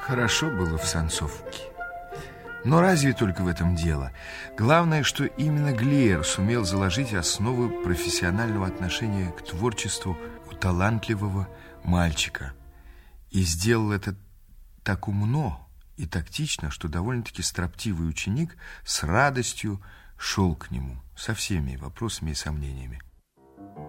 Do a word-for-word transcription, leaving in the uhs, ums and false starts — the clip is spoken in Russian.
Хорошо было в Санцовке. Но разве только в этом дело? Главное, что именно Глиер сумел заложить основы профессионального отношения к творчеству у талантливого мальчика. И сделал это так умно и тактично, что довольно-таки строптивый ученик с радостью шел к нему со всеми вопросами и сомнениями.